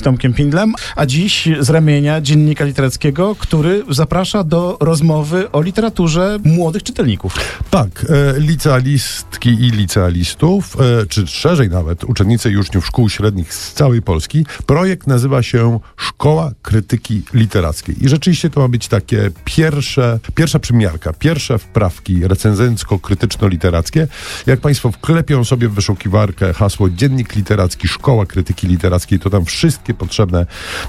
Tomkiem Pindlem, a dziś z ramienia Dziennika Literackiego, który zaprasza do rozmowy o literaturze młodych czytelników. Tak, licealistki i licealistów, czy szerzej nawet uczennice i uczniów szkół średnich z całej Polski. Projekt nazywa się Szkoła Krytyki Literackiej. I rzeczywiście to ma być takie pierwsza przymiarka, pierwsze wprawki recenzencko-krytyczno-literackie. Jak Państwo wklepią sobie w wyszukiwarkę hasło Dziennik Literacki, Szkoła Krytyki Literackiej, to tam wszystkie potrzebne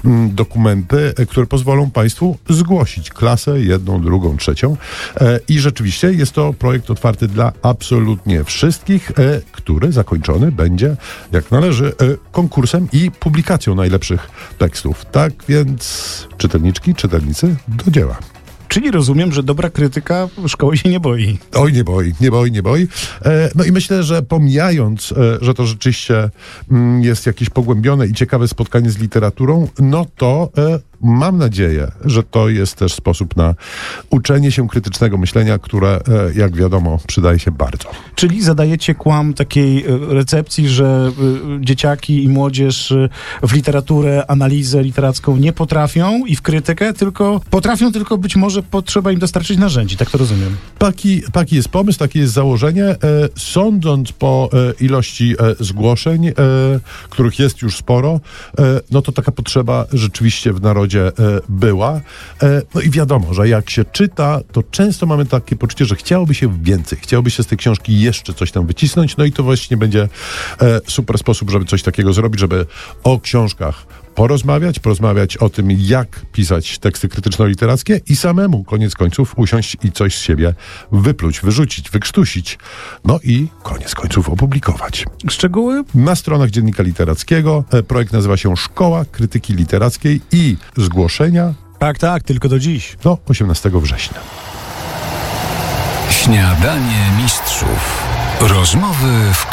dokumenty, które pozwolą Państwu zgłosić klasę, jedną, drugą, trzecią. I rzeczywiście jest to projekt otwarty dla absolutnie wszystkich, który zakończony będzie, jak należy, konkursem i publikacją najlepszych tekstów. Tak więc czytelniczki, czytelnicy, do dzieła. Czyli rozumiem, że dobra krytyka szkoły się nie boi. Oj, nie boi. No i myślę, że pomijając, że to rzeczywiście jest jakieś pogłębione i ciekawe spotkanie z literaturą, no to mam nadzieję, że to jest też sposób na uczenie się krytycznego myślenia, które, jak wiadomo, przydaje się bardzo. Czyli zadajecie kłam takiej recepcji, że dzieciaki i młodzież w literaturę, analizę literacką nie potrafią i w krytykę potrafią, tylko być może potrzeba im dostarczyć narzędzi. Tak to rozumiem. Taki jest pomysł, takie jest założenie. Sądząc po ilości zgłoszeń, których jest już sporo, no to taka potrzeba rzeczywiście w narodzie była. No i wiadomo, że jak się czyta, to często mamy takie poczucie, że chciałoby się więcej. Chciałoby się z tej książki jeszcze coś tam wycisnąć. No i to właśnie będzie super sposób, żeby coś takiego zrobić, żeby o książkach porozmawiać o tym, jak pisać teksty krytyczno-literackie i samemu, koniec końców, usiąść i coś z siebie wypluć, wyrzucić, wykrztusić. No i koniec końców opublikować. Szczegóły? Na stronach Dziennika Literackiego. Projekt nazywa się Szkoła Krytyki Literackiej i zgłoszenia. Tak, tylko do dziś. Do 18 września. Śniadanie mistrzów. Rozmowy w